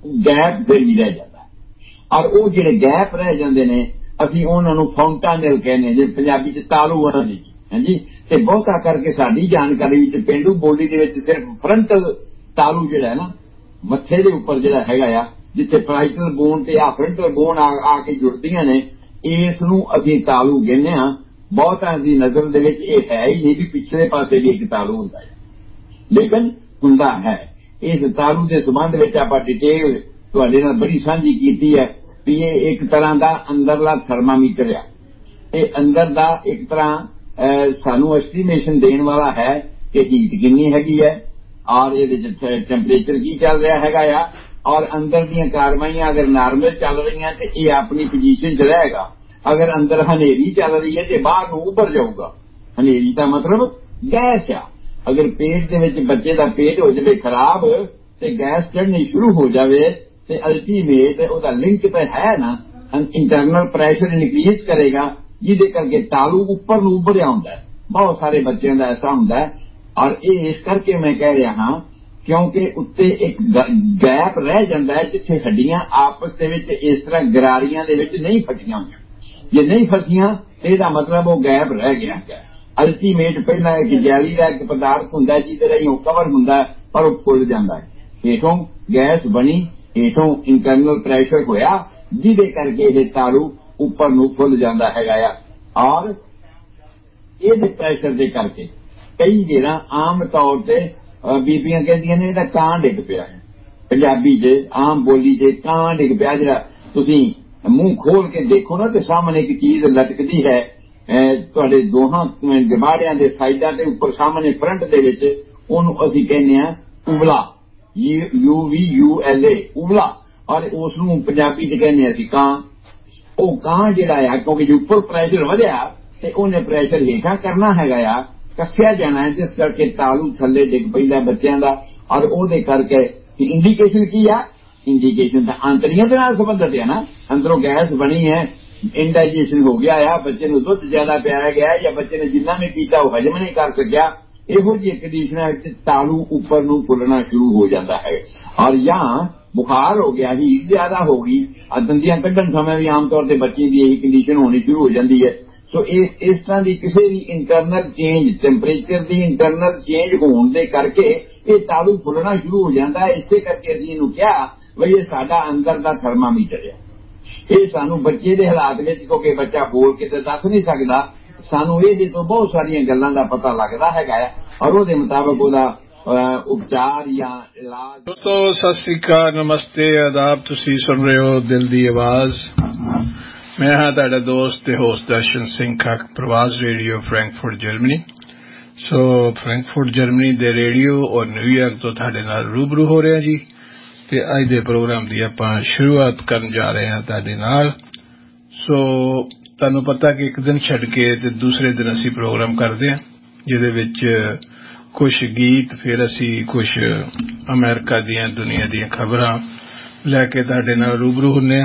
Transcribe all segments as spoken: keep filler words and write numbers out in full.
Gap फिर भी रह जाता है। और वो जिहड़े गैप रह जाते हैं ਅਸੀਂ ਉਹਨਾਂ ਨੂੰ ਫਾਊਂਟਾਨਲ ਕਹਿੰਦੇ ਜੇ ਪੰਜਾਬੀ ਚ ਤਾਲੂ ਉਹਨਾਂ ਦੀ ਹਾਂਜੀ। ਤੇ ਬਹੁਤਾ ਕਰਕੇ ਸਾਡੀ ਜਾਣਕਾਰੀ ਵਿੱਚ ਪੇਂਡੂ ਬੋਲੀ ਦੇ ਵਿੱਚ ਸਿਰਫ ਫਰੰਟਲ ਤਾਲੂ ਜਿਹੜਾ ਨਾ ਮੱਥੇ ਦੇ ਉੱਪਰ ਜਿਹੜਾ ਹੈਗਾ ਆ ਜਿੱਥੇ ਪ੍ਰਾਈਟਲ ਬੋਨ ਤੇ ਆ ਫਰੰਟਲ ਬੋਨ ਆ ਕੇ ਜੁੜਦੀਆਂ ਨੇ ਇਸ ਨੂੰ ਅਸੀਂ ਤਾਲੂ ਕਹਿੰਦੇ ਹਾਂ। ਬਹੁਤਾਂ ਦੀ ਨਜ਼ਰ ਦੇ ਵਿੱਚ ਇਹ ਹੈ ਹੀ ਨਹੀਂ ਵੀ ਪਿਛਲੇ ਪਾਸੇ ਵੀ ਇੱਕ ਤਾਲੂ ਹੁੰਦਾ ਹੈ, ਲੇਕਿਨ ਹੁੰਦਾ ਹੈ। ਇਸ ਤਾਲੂ ਦੇ ਸੰਬੰਧ ਵਿੱਚ ਆਪਾਂ ਡਿਟੇਲ ਤੁਹਾਡੇ ਨਾਲ ਬੜੀ ਸਾਂਝੀ ਕੀਤੀ ਹੈ ਵੀ ਇਹ ਇੱਕ ਤਰ੍ਹਾਂ ਦਾ ਅੰਦਰਲਾ ਥਰਮਾਮੀਟਰ ਆ। ਇਹ ਅੰਦਰ ਦਾ ਇੱਕ ਤਰ੍ਹਾਂ ਸਾਨੂੰ ਐਸਟੀਮੇਸ਼ਨ ਦੇਣ ਵਾਲਾ ਹੈ ਕਿ ਹੀਟ ਕਿੰਨੀ ਹੈਗੀ ਹੈ ਔਰ ਇਹਦੇ ਚ ਟੈਂਪਰੇਚਰ ਕੀ ਚੱਲ ਰਿਹਾ ਹੈਗਾ ਆ ਔਰ ਅੰਦਰ ਦੀਆਂ ਕਾਰਵਾਈਆਂ ਅਗਰ ਨਾਰਮਲ ਚੱਲ ਰਹੀਆਂ ਤੇ ਇਹ ਆਪਣੀ ਪੋਜੀਸ਼ਨ ਚ ਰਹੇਗਾ। ਅਗਰ ਅੰਦਰ ਹਨੇਰੀ ਚੱਲ ਰਹੀ ਹੈ ਤੇ ਬਾਹਰ ਨੂੰ ਉੱਭਰ ਜਾਊਗਾ। ਹਨੇਰੀ ਦਾ ਮਤਲਬ ਗੈਸ ਆ। ਅਗਰ ਪੇਟ ਦੇ ਵਿੱਚ ਬੱਚੇ ਦਾ ਪੇਟ ਹੋ ਜਾਵੇ ਖਰਾਬ ਤੇ ਗੈਸ ਚੜ੍ਹਨੀ ਸ਼ੁਰੂ ਹੋ ਜਾਵੇ ਤੇ ਅਲਟੀਮੇਟ ਉਹਦਾ ਲਿੰਕ ਤਾਂ ਹੈ ਨਾ ਇੰਟਰਨਲ ਪ੍ਰੈਸ਼ਰ ਇਨਕਰੀਜ਼ ਕਰੇਗਾ ਜਿਹਦੇ ਕਰਕੇ ਤਾਲੂ ਉੱਪਰ ਨੂੰ ਉੱਭਰਿਆ ਹੁੰਦਾ ਹੈ। ਬਹੁਤ ਸਾਰੇ ਬੱਚਿਆਂ ਦਾ ਐਸਾ ਹੁੰਦਾ ਹੈ ਔਰ ਇਹ ਇਸ ਕਰਕੇ ਮੈਂ ਕਹਿ ਰਿਹਾ ਹਾਂ ਕਿਉਂਕਿ ਉੱਤੇ ਇੱਕ ਗੈਪ ਰਹਿ ਜਾਂਦਾ ਹੈ ਜਿੱਥੇ ਹੱਡੀਆਂ ਆਪਸ ਦੇ ਵਿੱਚ ਇਸ ਤਰ੍ਹਾਂ ਗਰਾਰੀਆਂ ਦੇ ਵਿੱਚ ਨਹੀਂ ਫਸੀਆਂ ਹੋਈਆਂ। ਜੇ ਨਹੀਂ ਫਸੀਆਂ ਇਹਦਾ ਮਤਲਬ ਉਹ ਗੈਪ ਰਹਿ ਗਿਆ ਹੈ। ਅਲਟੀਮੇਟ ਪਹਿਲਾਂ ਇੱਕ ਜੈਲੀ ਦਾ ਇੱਕ ਪਦਾਰਥ ਹੁੰਦਾ ਜਿਹਦੇ ਰਾਹੀਂ ਉਹ ਕਵਰ ਹੁੰਦਾ ਪਰ ਉਹ ਫੁੱਲ ਜਾਂਦਾ ਹੈ। ਹੇਠੋਂ ਗੈਸ ਬਣੀ ਹੇਠੋਂ ਇੰਟਰਨਲ ਪ੍ਰੈਸ਼ਰ ਹੋਇਆ ਜਿਹਦੇ ਕਰਕੇ ਇਹ ਤਾਲੂ ਉੱਪਰ ਨੂੰ ਫੁੱਲ ਜਾਂਦਾ ਹੈਗਾ ਆ ਔਰ ਇਹਦੇ ਪ੍ਰੈਸ਼ਰ ਦੇ ਕਰਕੇ ਕਈ ਜਿਹੜਾ ਆਮ ਤੌਰ ਤੇ ਬੀਬੀਆਂ ਕਹਿੰਦੀਆਂ ਨੇ ਇਹਦਾ ਕਾਂ ਡਿੱਗ ਪਿਆ ਹੈ। ਪੰਜਾਬੀ ਚ ਆਮ ਬੋਲੀ ਚ ਕਾਂ ਡਿੱਗ ਪਿਆ। ਜਿਹੜਾ ਤੁਸੀਂ ਮੂੰਹ ਖੋਲ ਕੇ ਦੇਖੋ ਨਾ ਤੇ ਸਾਹਮਣੇ ਇੱਕ ਚੀਜ਼ ਲਟਕਦੀ ਹੈ ਤੁਹਾਡੇ ਦੋਹਾਂ ਜਮਾੜਿਆਂ ਦੇ ਸਾਈਡਾਂ ਤੇ ਉੱਪਰ ਸਾਹਮਣੇ ਫਰੰਟ ਦੇ ਵਿੱਚ ਉਹਨੂੰ ਅਸੀਂ ਕਹਿੰਦੇ ਹਾਂ ਉਬਲਾ you we U L A ਉਬਲਾ ਔਰ ਉਸ ਨੂੰ ਪੰਜਾਬੀ ਚ ਕਹਿੰਦੇ ਅਸੀਂ ਕਾਂ। ਉਹ ਕਾਂ ਜਿਹੜਾ ਆ ਕਿਉਂਕਿ ਜੇ ਉੱਪਰ ਪ੍ਰੈਸ਼ਰ ਵਧਿਆ ਤੇ ਉਹਨੇ ਪ੍ਰੈਸ਼ਰ ਹੇਠਾਂ ਕਰਨਾ ਹੈਗਾ ਆ ਕੱਸਿਆ ਜਾਣਾ ਹੈ ਜਿਸ ਕਰਕੇ ਤਾਲੂ ਥੱਲੇ ਡਿੱਗ ਪੈਂਦਾ ਬੱਚਿਆਂ ਦਾ ਔਰ ਉਹਦੇ ਕਰਕੇ ਇੰਡੀਕੇਸ਼ਨ ਕੀ ਆ ਇੰਡੀਕੇਸ਼ਨ ਤਾਂ ਆਂਤੜੀਆਂ ਦੇ ਨਾਲ ਸੰਬੰਧਿਤ ਹੈ ਨਾ। ਅੰਦਰੋਂ ਗੈਸ ਬਣੀ ਹੈ ਇੰਡਾਈਜੇਸ਼ਨ ਹੋ ਗਿਆ ਆ ਬੱਚੇ ਨੂੰ ਦੁੱਧ ਜ਼ਿਆਦਾ ਪਿਆਇਆ ਗਿਆ ਜਾਂ ਬੱਚੇ ਨੇ ਜਿੰਨਾ ਵੀ ਪੀਤਾ ਉਹ ਹਜਮ ਨਹੀਂ ਕਰ ਸਕਿਆ। ਇਹੋ ਜਿਹੀ ਕੰਡੀਸ਼ਨਾਂ ਵਿੱਚ ਤਾਲੂ ਉੱਪਰ ਨੂੰ ਫੁੱਲਣਾ ਸ਼ੁਰੂ ਹੋ ਜਾਂਦਾ ਹੈ ਔਰ ਜਾਂ ਬੁਖਾਰ ਹੋ ਗਿਆ ਹੀਟ ਜ਼ਿਆਦਾ ਹੋ ਗਈ ਦੰਦੀਆਂ ਕੱਢਣ ਸਮੇਂ ਵੀ ਆਮ ਤੌਰ ਤੇ ਬੱਚੇ ਦੀ ਇਹੀ ਕੰਡੀਸ਼ਨ ਹੋਣੀ ਸ਼ੁਰੂ ਹੋ ਜਾਂਦੀ ਹੈ। ਸੋ ਇਸ ਇਸ ਤਰ੍ਹਾਂ ਦੀ ਕਿਸੇ ਵੀ ਇੰਟਰਨਲ ਚੇਂਜ ਟੈਂਪਰੇਚਰ ਦੀ ਇੰਟਰਨਲ ਚੇਂਜ ਹੋਣ ਦੇ ਕਰਕੇ ਇਹ ਤਾਲੂ ਫੁੱਲਣਾ ਸ਼ੁਰੂ ਹੋ ਜਾਂਦਾ ਹੈ। ਇਸੇ ਕਰਕੇ ਅਸੀਂ ਇਹਨੂੰ ਕਿਹਾ ਬਈ ਇਹ ਸਾਡਾ ਅੰਦਰ ਦਾ ਥਰਮਾਮੀਟਰ ਹੈ। ਇਹ ਸਾਨੂੰ ਬੱਚੇ ਦੇ ਹਾਲਾਤ ਵਿੱਚ ਕਿਉਂਕਿ ਬੱਚਾ ਬੋਲ ਕੇ ਤਾਂ ਦੱਸ ਨਹੀਂ ਸਕਦਾ ਸਾਨੂੰ ਇਹਦੇ ਤੋਂ ਬਹੁਤ ਸਾਰੀਆਂ ਗੱਲਾਂ ਦਾ ਪਤਾ ਲੱਗਦਾ ਹੈਗਾ ਹੈ ਔਰ ਉਹਦੇ ਮੁਤਾਬਕ ਉਹਦਾ ਉਪਚਾਰ ਜਾਂ ਇਲਾਜ। ਦੋਸਤੋ ਸਤਿ ਸ੍ਰੀ ਅਕਾਲ ਨਮਸਤੇ ਆਦਾਬ। ਤੁਸੀਂ ਸੁਣ ਰਹੇ ਹੋ ਦਿਲ ਦੀ ਆਵਾਜ਼। ਮੈਂ ਹਾਂ ਤੁਹਾਡਾ ਦੋਸਤ ਤੇ ਹੋਸਟ ਦਰਸ਼ਨ ਸਿੰਘ ਖੱਕ ਪ੍ਰਵਾਸ ਰੇਡੀਓ ਫਰੈਂਕਫਰਟ ਜਰਮਨੀ। ਸੋ ਫਰੈਂਕਫਰਟ ਜਰਮਨੀ ਦੇ ਰੇਡੀਓ ਔਰ ਨਿਊਯਾਰਕ ਤੋਂ ਤੁਹਾਡੇ ਨਾਲ ਰੂਬਰੂ ਹੋ ਰਿਹਾ ਜੀ ਤੇ ਅੱਜ ਦੇ ਪ੍ਰੋਗਰਾਮ ਦੀ ਆਪਾਂ ਸ਼ੁਰੂਆਤ ਕਰਨ ਜਾ ਰਹੇ ਹਾਂ ਤੁਹਾਡੇ ਨਾਲ। ਸੋ ਤੁਹਾਨੂੰ ਪਤਾ ਕਿ ਇੱਕ ਦਿਨ ਛੱਡ ਕੇ ਤੇ ਦੂਸਰੇ ਦਿਨ ਅਸੀਂ ਪ੍ਰੋਗਰਾਮ ਕਰਦੇ ਹਾਂ ਜਿਹਦੇ ਵਿੱਚ ਕੁਝ ਗੀਤ ਫਿਰ ਅਸੀਂ ਕੁਝ ਅਮਰੀਕਾ ਦੀਆਂ ਦੁਨੀਆ ਦੀਆਂ ਖਬਰਾਂ ਲੈ ਕੇ ਤੁਹਾਡੇ ਨਾਲ ਰੂਬਰੂ ਹੁੰਦੇ ਹਾਂ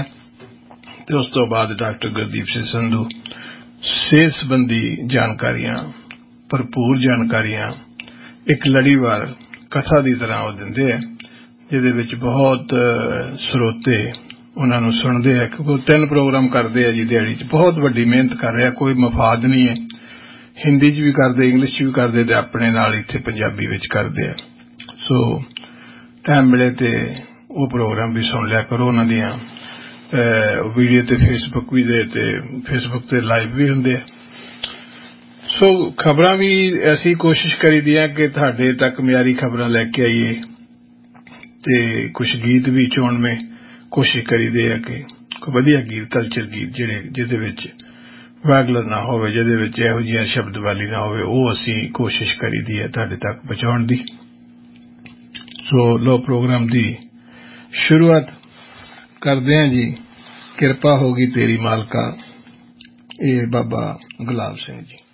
ਤੇ ਉਸ ਤੋਂ ਬਾਅਦ ਡਾਕਟਰ ਗੁਰਦੀਪ ਸਿੰਘ ਸੰਧੂ ਸਿਹਤ ਸੰਬੰਧੀ ਜਾਣਕਾਰੀਆਂ ਭਰਪੂਰ ਜਾਣਕਾਰੀਆਂ ਇੱਕ ਲੜੀਵਾਰ ਕਥਾ ਦੀ ਤਰ੍ਹਾਂ ਉਹ ਦਿੰਦੇ ਆ ਜਿਹਦੇ ਵਿੱਚ ਬਹੁਤ ਸਰੋਤੇ ਉਹਨਾਂ ਨੂੰ ਸੁਣਦੇ ਆ ਕਿਉਂਕਿ ਉਹ ਤਿੰਨ ਪ੍ਰੋਗਰਾਮ ਕਰਦੇ ਆ ਜੀ ਦਿਹਾੜੀ ਚ ਬਹੁਤ ਵੱਡੀ ਮਿਹਨਤ ਕਰ ਰਿਹਾ ਕੋਈ ਮਫਾਦ ਨਹੀਂ ਹੈ। ਹਿੰਦੀ ਚ ਵੀ ਕਰਦੇ ਇੰਗਲਿਸ਼ ਚ ਵੀ ਕਰਦੇ ਤੇ ਆਪਣੇ ਨਾਲ ਇੱਥੇ ਪੰਜਾਬੀ ਵਿੱਚ ਕਰਦੇ ਆ। ਸੋ ਟਾਈਮ ਮਿਲੇ ਤੇ ਉਹ ਪ੍ਰੋਗਰਾਮ ਵੀ ਸੁਣ ਲਿਆ ਕਰੋ। ਉਹਨਾਂ ਦੀਆਂ ਵੀਡੀਓ ਤੇ ਫੇਸਬੁੱਕ ਵੀ ਦੇ ਤੇ ਫੇਸਬੁੱਕ ਤੇ ਲਾਈਵ ਵੀ ਹੁੰਦੇ ਆ। ਸੋ ਖਬਰਾਂ ਵੀ ਅਸੀਂ ਕੋਸ਼ਿਸ਼ ਕਰੀਦੀ ਆ ਕਿ ਤੁਹਾਡੇ ਤੱਕ ਮਿਆਰੀ ਖਬਰਾਂ ਲੈ ਕੇ ਆਈਏ ਤੇ ਕੁਝ ਗੀਤ ਵੀ ਚੋਣਵੇਂ ਕੋਸ਼ਿਸ਼ ਕਰੀਦੇ ਆ ਕਿ ਕੋਈ ਵਧੀਆ ਗੀਤ ਕਲਚਰ ਗੀਤ ਜਿਹੜੇ ਜਿਹਦੇ ਵਿੱਚ ਵਾਗਲਰ ਨਾ ਹੋਵੇ ਜਿਹਦੇ ਵਿੱਚ ਇਹੋ ਜਿਹੀਆਂ ਸ਼ਬਦਵਾਲੀ ਨਾ ਹੋਵੇ ਉਹ ਅਸੀਂ ਕੋਸ਼ਿਸ਼ ਕਰੀਦੀ ਹੈ ਤੁਹਾਡੇ ਤੱਕ ਪਹੁੰਚਾਉਣ ਦੀ। ਸੋ ਲੋ ਪ੍ਰੋਗਰਾਮ ਦੀ ਸ਼ੁਰੂਆਤ ਕਰਦੇ ਹਾਂ ਜੀ। ਕਿਰਪਾ ਹੋਗੀ ਤੇਰੀ ਮਾਲਕਾ ਇਹ ਬਾਬਾ ਗੁਲਾਬ ਸਿੰਘ ਜੀ।